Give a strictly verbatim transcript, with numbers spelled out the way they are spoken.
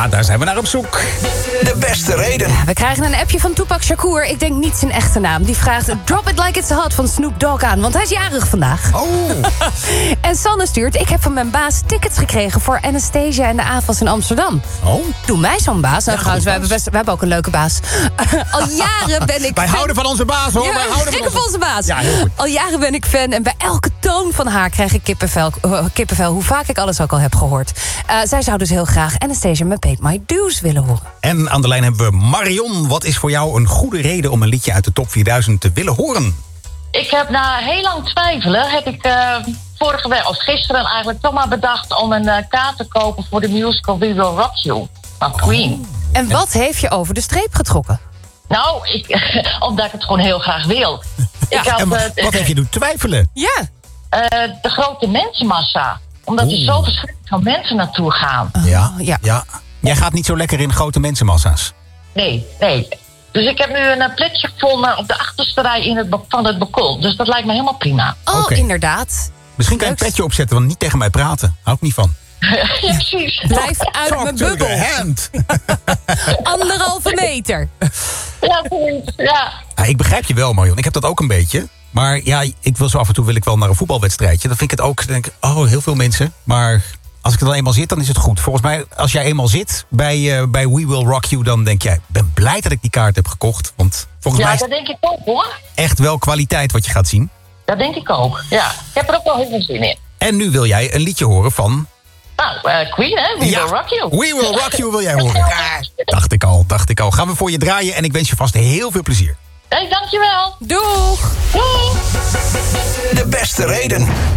Ja, daar zijn we naar op zoek. De beste reden. Ja, we krijgen een appje van Tupac Shakur. Ik denk niet zijn echte naam. Die vraagt Drop It Like It's Hot van Snoop Dogg aan. Want hij is jarig vandaag. Oh. En Sanne stuurt... Ik heb van mijn baas tickets gekregen voor Anastasia en de A F A S in Amsterdam. Oh. Doe mij zo'n baas. Nou, Ja, trouwens, we goed, hebben, best, we hebben ook een leuke baas. Al jaren ben ik... Wij fan- houden van onze baas, hoor. Ja, Wij houden gek op onze baas. Ja, heel goed. Al jaren ben ik fan en bij elke toon van haar krijg ik kippenvel, uh, kippenvel hoe vaak ik alles ook al heb gehoord. Uh, zij zou dus heel graag Anastasia met Paid My Dues willen horen. En aan de lijn hebben we Marion. Wat is voor jou een goede reden om een liedje uit de top vierduizend te willen horen? Ik heb na heel lang twijfelen, heb ik uh, vorige week, of gisteren eigenlijk, toch maar bedacht om een uh, kaart te kopen voor de musical We Will Rock You van Queen. Oh. En wat heeft je over de streep getrokken? Nou, ik, omdat ik het gewoon heel graag wil. Ja, ik had, En uh, wat, wat heb je doen twijfelen? Ja. uh, de grote mensenmassa. Omdat er Oeh. zo verschrikkelijk veel mensen naartoe gaan. Ja, ja. ja. Jij gaat niet zo lekker in grote mensenmassa's. Nee, nee. Dus ik heb nu een uh, plekje gevonden op de achterste rij in het, ba- van het balkon. Dus dat lijkt me helemaal prima. Oh, Oké. inderdaad. Misschien kan je een petje opzetten, want niet tegen mij praten. Hou ik niet van. Ja, precies. Blijf uit mijn bubbel. hand. Anderhalve meter. Ja, zoiets. Ja. Ja, ik begrijp je wel, Marion. Ik heb dat ook een beetje. Maar ja, ik wil zo af en toe wil ik wel naar een voetbalwedstrijdje. Dan vind ik het ook, denk ik, oh, heel veel mensen. Maar als ik er dan eenmaal zit, dan is het goed. Volgens mij, als jij eenmaal zit bij, uh, bij We Will Rock You... dan denk jij, ik ben blij dat ik die kaart heb gekocht. Want volgens Ja, mij is dat het denk ik ook, hoor. echt wel kwaliteit wat je gaat zien. Dat denk ik ook. Ja, ik heb er ook wel heel veel zin in. En nu wil jij een liedje horen van... Nou, uh, Queen, hè? We Ja, Will Rock You. We Will Rock You wil jij horen. Ja, dacht ik al, dacht ik al. Gaan we voor je draaien en ik wens je vast heel veel plezier. Hey, dankjewel. Doeg. Doei. De beste reden.